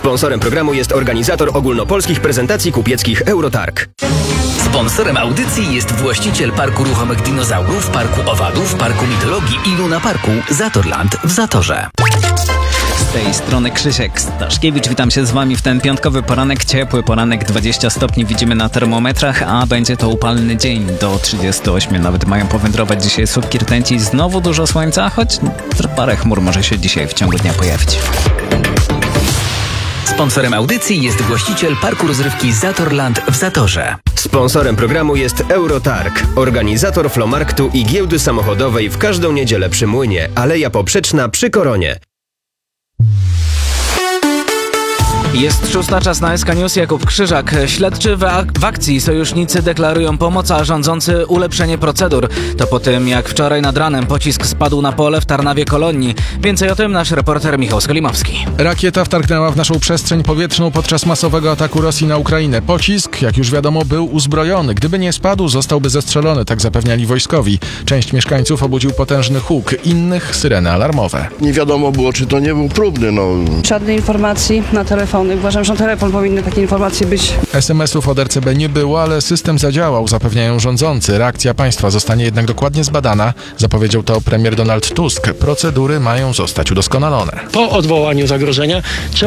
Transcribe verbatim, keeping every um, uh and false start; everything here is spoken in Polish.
Sponsorem programu jest organizator ogólnopolskich prezentacji kupieckich Eurotarg. Sponsorem audycji jest właściciel Parku Ruchomych Dinozaurów, Parku Owadów, Parku Mitologii i Luna Parku Zatorland w Zatorze. Z tej strony Krzysiek Staszkiewicz. Witam się z Wami w ten piątkowy poranek. Ciepły poranek, dwadzieścia stopni widzimy na termometrach, a będzie to upalny dzień. Do trzydziestu ośmiu nawet mają powędrować dzisiaj słupki rtęci. Znowu dużo słońca, choć parę chmur może się dzisiaj w ciągu dnia pojawić. Sponsorem audycji jest właściciel Parku Rozrywki Zatorland w Zatorze. Sponsorem programu jest Eurotarg, organizator flomarktu i giełdy samochodowej w każdą niedzielę przy Młynie, Aleja Poprzeczna przy Koronie. Jest szósta, czas na S K News. Jakub Krzyżak. Śledczy w, ak- w akcji. Sojusznicy deklarują pomoc, a rządzący ulepszenie procedur. To po tym, jak wczoraj nad ranem pocisk spadł na pole w Tarnawie Kolonii. Więcej o tym nasz reporter Michał Skolimowski. Rakieta wtargnęła w naszą przestrzeń powietrzną podczas masowego ataku Rosji na Ukrainę. Pocisk, jak już wiadomo, był uzbrojony. Gdyby nie spadł, zostałby zestrzelony, tak zapewniali wojskowi. Część mieszkańców obudził potężny huk, innych syreny alarmowe. Nie wiadomo było, czy to nie był próbny, no. Żadnej informacji na telefon. Uważam, że na telefon powinny takie informacje być. es em esów od er ce be nie było, ale system zadziałał, zapewniają rządzący. Reakcja państwa zostanie jednak dokładnie zbadana. Zapowiedział to premier Donald Tusk. Procedury mają zostać udoskonalone. Po odwołaniu zagrożenia trzeba